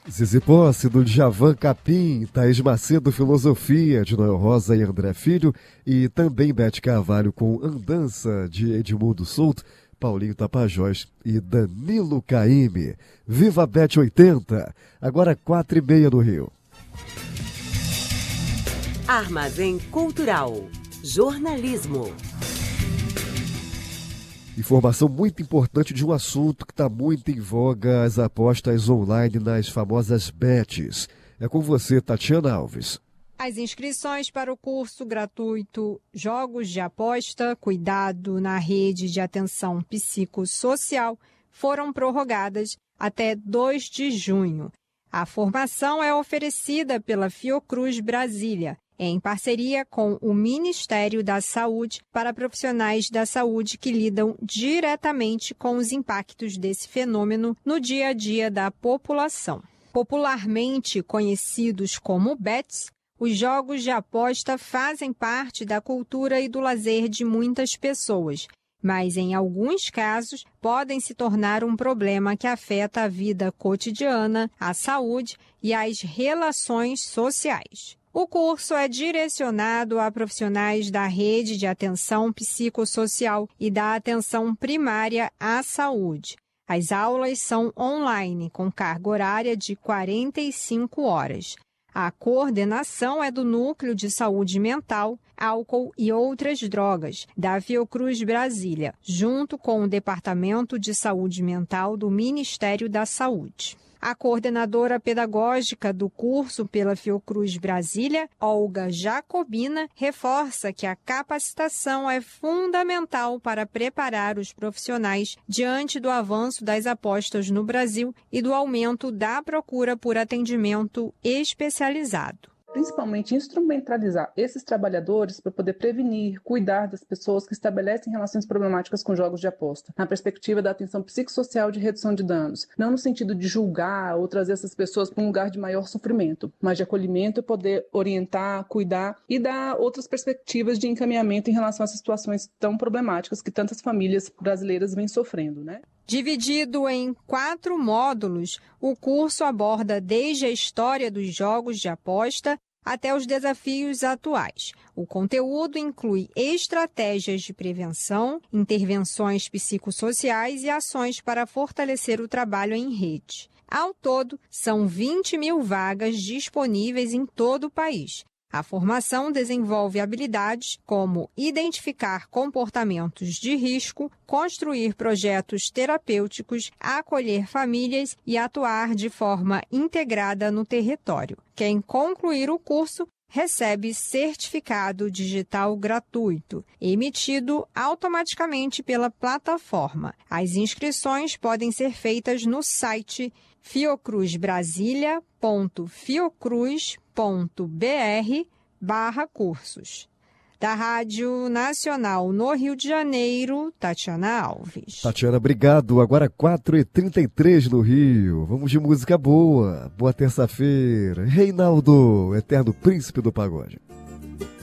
Zizi Posse, do Djavan Capim, Thaís Macedo, Filosofia, de Noel Rosa e André Filho, e também Bete Carvalho com Andança, de Edmundo Souto, Paulinho Tapajós e Danilo Caymmi. Viva Bete 80, agora 4h30 no Rio. Armazém Cultural, jornalismo. Informação muito importante de um assunto que está muito em voga, as apostas online nas famosas bets. É com você, Tatiana Alves. As inscrições para o curso gratuito Jogos de Aposta, Cuidado na Rede de Atenção Psicossocial foram prorrogadas até 2 de junho. A formação é oferecida pela Fiocruz Brasília, em parceria com o Ministério da Saúde, para profissionais da saúde que lidam diretamente com os impactos desse fenômeno no dia a dia da população. Popularmente conhecidos como bets, os jogos de aposta fazem parte da cultura e do lazer de muitas pessoas, mas em alguns casos podem se tornar um problema que afeta a vida cotidiana, a saúde e as relações sociais. O curso é direcionado a profissionais da rede de atenção psicossocial e da atenção primária à saúde. As aulas são online, com carga horária de 45 horas. A coordenação é do Núcleo de Saúde Mental, Álcool e Outras Drogas, da Fiocruz Brasília, junto com o Departamento de Saúde Mental do Ministério da Saúde. A coordenadora pedagógica do curso pela Fiocruz Brasília, Olga Jacobina, reforça que a capacitação é fundamental para preparar os profissionais diante do avanço das apostas no Brasil e do aumento da procura por atendimento especializado. Principalmente instrumentalizar esses trabalhadores para poder prevenir, cuidar das pessoas que estabelecem relações problemáticas com jogos de aposta, na perspectiva da atenção psicossocial de redução de danos, não no sentido de julgar ou trazer essas pessoas para um lugar de maior sofrimento, mas de acolhimento e poder orientar, cuidar e dar outras perspectivas de encaminhamento em relação a essas situações tão problemáticas que tantas famílias brasileiras vêm sofrendo, né? Dividido em 4 módulos, o curso aborda desde a história dos jogos de aposta até os desafios atuais. O conteúdo inclui estratégias de prevenção, intervenções psicossociais e ações para fortalecer o trabalho em rede. Ao todo, são 20.000 vagas disponíveis em todo o país. A formação desenvolve habilidades como identificar comportamentos de risco, construir projetos terapêuticos, acolher famílias e atuar de forma integrada no território. Quem concluir o curso recebe certificado digital gratuito, emitido automaticamente pela plataforma. As inscrições podem ser feitas no site fiocruzbrasilia.fiocruz.br/cursos. Da Rádio Nacional no Rio de Janeiro, Tatiana Alves. Tatiana, obrigado. Agora 4h33 no Rio. Vamos de música boa. Boa terça-feira. Reinaldo, eterno príncipe do pagode.